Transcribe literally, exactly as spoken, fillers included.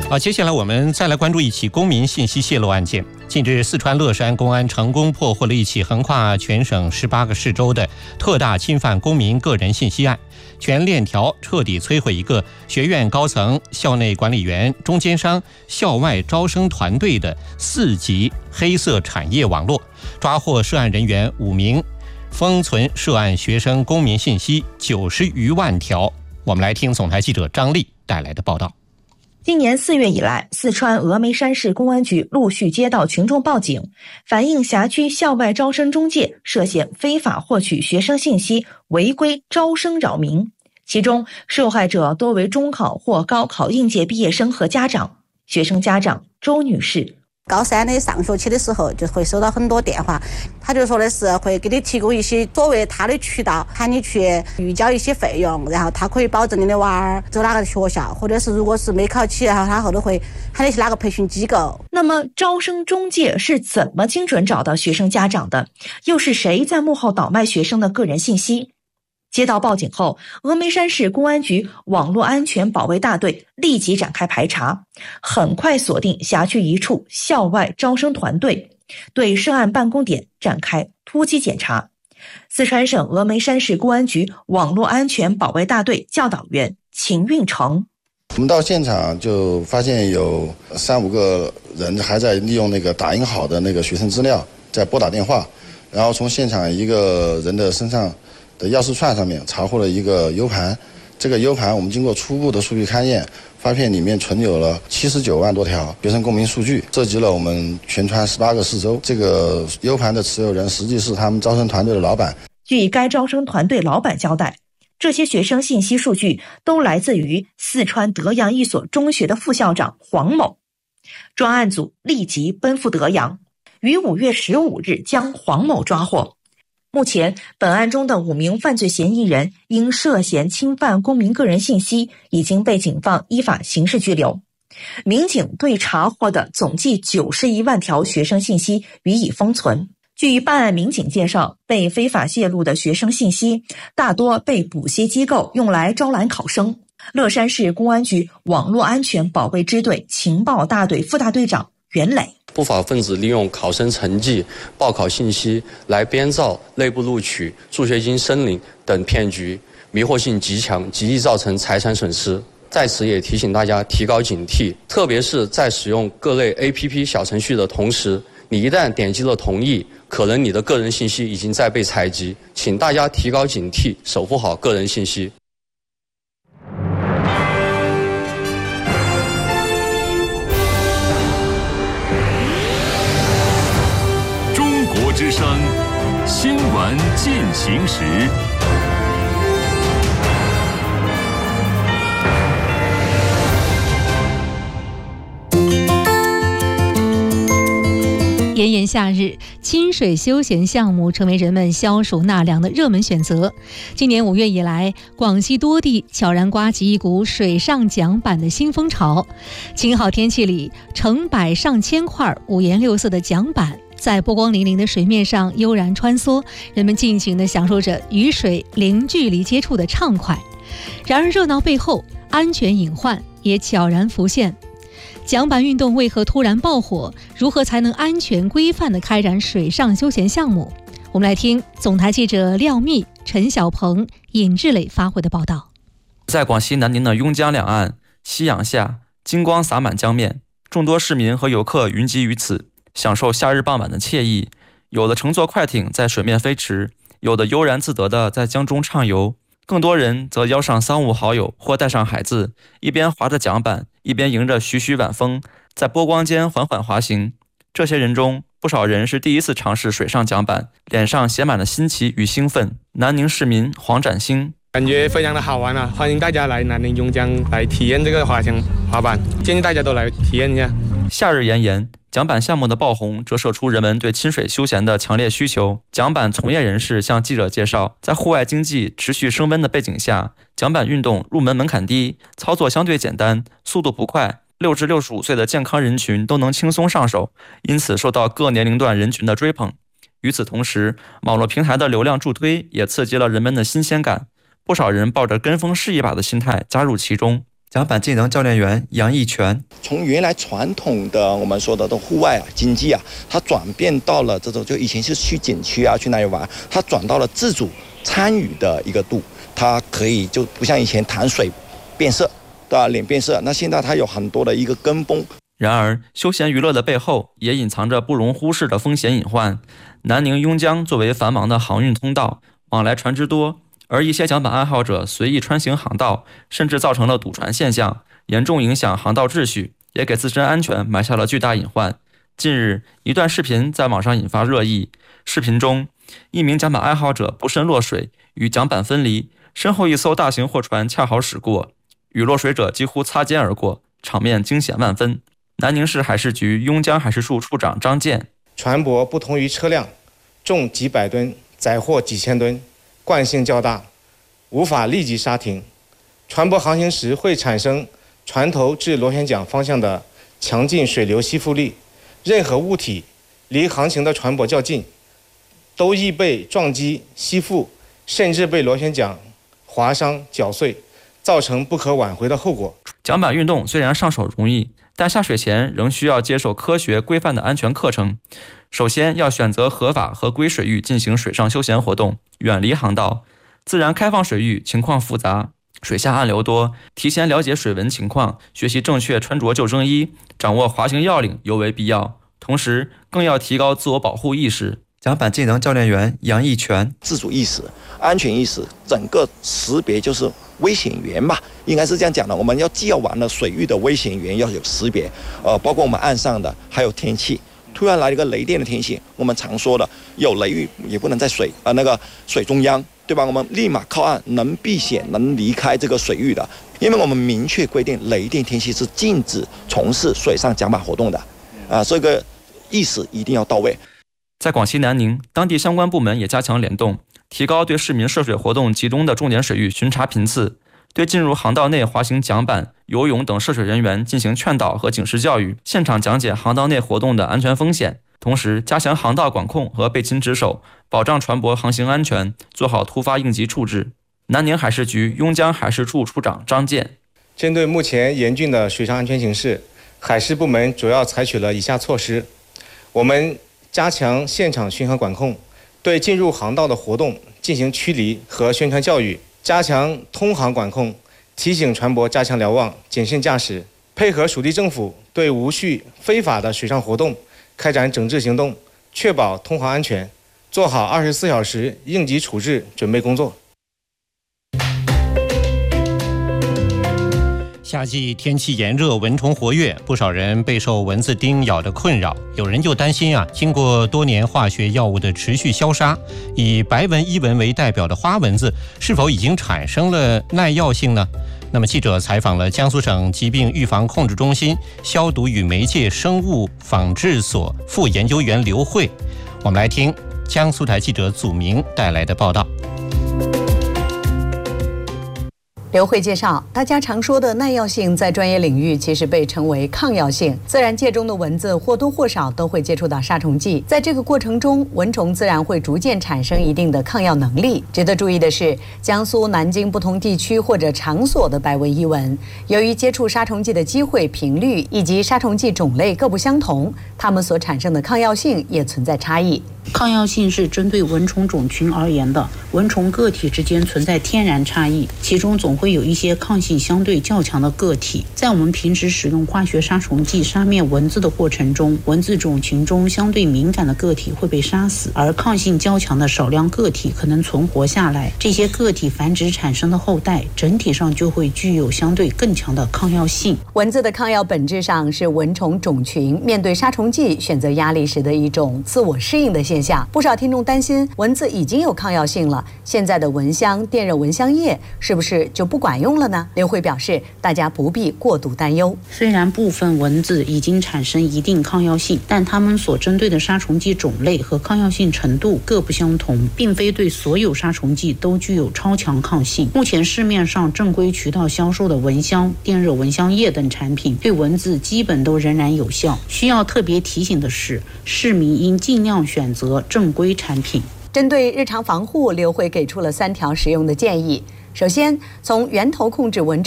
好，接下来我们再来关注一起公民信息泄露案件。近日，四川乐山公安成功破获了一起横跨全省十八个市州的特大侵犯公民个人信息案，全链条彻底摧毁一个学院高层、校内管理员、中间商、校外招生团队的四级黑色产业网络，抓获涉案人员五名，封存涉案学生公民信息九十余万条。我们来听总台记者张丽带来的报道。 今年四月以来，四川峨眉山市公安局陆续接到群众报警，反映辖区校外招生中介涉嫌非法获取学生信息，违规招生扰民。其中，受害者多为中考或高考应届毕业生和家长。学生家长周女士。 高三的上学期的时候就会收到很多电话，他就说的是会给你提供一些作为他的渠道，喊你去预交一些费用，然后他可以保证你的娃儿走哪个学校，或者是如果是没考起，然后他后头会喊你去哪个培训机构。 那么招生中介是怎么精准找到学生家长的？又是谁在幕后倒卖学生的个人信息？接到报警后，峨眉山市公安局网络安全保卫大队立即展开排查，很快锁定辖区一处校外招生团队，对涉案办公点展开突击检查。四川省峨眉山市公安局网络安全保卫大队教导员秦运成。 我们到现场就发现有三五个人还在利用那个打印好的那个学生资料在拨打电话，然后从现场一个人的身上的钥匙串上面查获了一个 U 盘，这个 U 盘我们经过初步的数据勘验，发现里面存有了七十九万多条学生公民数据，涉及了我们全川十八个市州。这个 U 盘的持有人实际是他们招生团队的老板。 据该招生团队老板交代，这些学生信息数据都来自于四川德阳一所中学的副校长黄某。专案组立即奔赴德阳，于五月十五日将黄某抓获。目前，本案中的五名犯罪嫌疑人因涉嫌侵犯公民个人信息，已经被警方依法刑事拘留。民警对查获的总计九十一万条学生信息予以封存。据办案民警介绍，被非法泄露的学生信息大多被补习机构用来招揽考生。乐山市公安局网络安全保卫支队情报大队副大队长袁磊。 不法分子利用考生成绩、报考信息来编造内部录取、助学金申领等骗局，迷惑性极强，极易造成财产损失。在此也提醒大家提高警惕，特别是在使用各类 A P P 小程序的同时，你一旦点击了同意，可能你的个人信息已经在被采集，请大家提高警惕，守护好个人信息。 之声新闻进行时。 炎炎夏日，亲水休闲项目成为人们消暑纳凉的热门选择。今年五月以来，广西多地悄然刮起一股水上桨板的新风潮。晴好天气里，成百上千块五颜六色的桨板在波光粼粼的水面上悠然穿梭，人们尽情地享受着与水零距离接触的畅快。然而热闹背后，安全隐患也悄然浮现。桨板运动为何突然爆火？如何才能安全规范地开展水上休闲项目？我们来听总台记者廖密、陈小鹏、尹志磊发回的报道。 在广西南宁的邕江两岸，夕阳下，金光洒满江面，众多市民和游客云集于此，享受夏日傍晚的惬意。有的乘坐快艇在水面飞驰，有的悠然自得地在江中畅游，更多人则邀上三五好友或带上孩子，一边划着桨板，一边迎着徐徐晚风，在波光间缓缓滑行。这些人中，不少人是第一次尝试水上桨板，脸上写满了新奇与兴奋。南宁市民黄展兴， 感觉非常的好玩啊！欢迎大家来南宁邕江来体验这个滑翔滑板，建议大家都来体验一下。 夏日炎炎，桨板项目的爆红折射出人们对亲水休闲的强烈需求。桨板从业人士向记者介绍，在户外经济持续升温的背景下，桨板运动入门门槛低，操作相对简单，速度不快，六至六十五岁的健康人群都能轻松上手，因此受到各年龄段人群的追捧。与此同时，网络平台的流量助推也刺激了人们的新鲜感，不少人抱着跟风试一把的心态加入其中。 桨板技能教练员杨义全： 从原来传统的我们说的的户外啊经济啊，它转变到了这种就以前是去景区啊去那里玩，它转到了自主参与的一个度，它可以就不像以前弹水变色，对吧？脸变色，那现在它有很多的一个跟风。 然而，休闲娱乐的背后也隐藏着不容忽视的风险隐患。南宁邕江作为繁忙的航运通道，往来船只多，而一些桨板爱好者随意穿行航道，甚至造成了堵船现象，严重影响航道秩序，也给自身安全埋下了巨大隐患。近日，一段视频在网上引发热议。视频中，一名桨板爱好者不慎落水，与桨板分离，身后一艘大型货船恰好驶过，与落水者几乎擦肩而过，场面惊险万分。南宁市海事局邕江海事处处长张健： 船舶不同于车辆，重几百吨，载货几千吨，惯性较大，无法立即刹停。船舶航行时会产生船头至螺旋桨方向的强劲水流吸附力，任何物体离航行的船舶较近，都易被撞击、吸附，甚至被螺旋桨划伤、绞碎，造成不可挽回的后果。 桨板运动虽然上手容易，但下水前仍需要接受科学规范的安全课程。首先要选择合法合规水域进行水上休闲活动，远离航道。自然开放水域情况复杂，水下暗流多，提前了解水文情况，学习正确穿着救生衣，掌握滑行要领尤为必要。同时更要提高自我保护意识。桨板技能教练员杨义全： 自主意识、安全意识，整个识别就是危险源吧，应该是这样讲的。我们要既要玩的水域的危险源要有识别，呃，包括我们岸上的，还有天气。突然来了一个雷电的天气，我们常说的有雷雨也不能在水啊、呃、那个水中央，对吧？我们立马靠岸，能避险，能离开这个水域的，因为我们明确规定，雷电天气是禁止从事水上桨板活动的，啊、呃，这个意识一定要到位。 在广西南宁，当地相关部门也加强联动，提高对市民涉水活动集中的重点水域巡查频次，对进入航道内滑行桨板、游泳等涉水人员进行劝导和警示教育，现场讲解航道内活动的安全风险，同时加强航道管控和备勤值守，保障船舶航行安全，做好突发应急处置。南宁海事局邕江海事处处长张健： 针对目前严峻的水上安全形势，海事部门主要采取了以下措施：我们加强现场巡航管控，对进入航道的活动进行驱离和宣传教育，加强通航管控，提醒船舶加强瞭望，谨慎驾驶，配合属地政府对无序非法的水上活动开展整治行动，确保通航安全，做好二十四小时应急处置准备工作。 夏季天气炎热，蚊虫活跃，不少人备受蚊子叮咬的困扰。有人就担心啊，经过多年化学药物的持续消杀，以白纹伊蚊为代表的花蚊子是否已经产生了耐药性呢？那么记者采访了江苏省疾病预防控制中心消毒与媒介生物仿制所副研究员刘慧，我们来听江苏台记者祖明带来的报道。 刘慧介绍，大家常说的耐药性在专业领域其实被称为抗药性。自然界中的蚊子或多或少都会接触到杀虫剂，在这个过程中，蚊虫自然会逐渐产生一定的抗药能力。值得注意的是，江苏南京不同地区或者场所的白纹伊蚊，由于接触杀虫剂的机会、频率以及杀虫剂种类各不相同，它们所产生的抗药性也存在差异。 抗药性是针对蚊虫种群而言的，蚊虫个体之间存在天然差异，其中总会有一些抗性相对较强的个体。在我们平时使用化学杀虫剂杀灭蚊子的过程中，蚊子种群中相对敏感的个体会被杀死，而抗性较强的少量个体可能存活下来。这些个体繁殖产生的后代，整体上就会具有相对更强的抗药性。 蚊子的抗药本质上是蚊虫种群面对杀虫剂选择压力时的一种自我适应的现象。不少听众担心蚊子已经有抗药性了，现在的蚊香、电热蚊香液是不是就不管用了呢？刘慧表示，大家不必过度担忧。 虽然部分蚊子已经产生一定抗药性，但它们所针对的杀虫剂种类和抗药性程度各不相同，并非对所有杀虫剂都具有超强抗性。目前市面上正规渠道销售的蚊香、电热蚊香液等产品对蚊子基本都仍然有效。需要特别提醒的是，市民应尽量选择正规产品。 针对日常防护，刘慧给出了三条实用的建议。首先，从源头控制蚊虫。